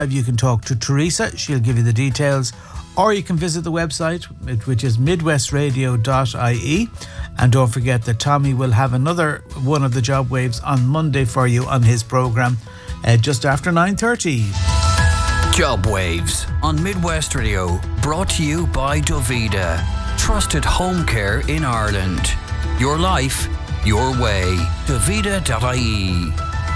You can talk to Teresa, she'll give you the details, or you can visit the website, which is midwestradio.ie. And don't forget that Tommy will have another one of the Job Waves on Monday for you on his programme just after 9:30. Job Waves on Midwest Radio, brought to you by Dovida, trusted home care in Ireland. Your life, your way. Dovida.ie.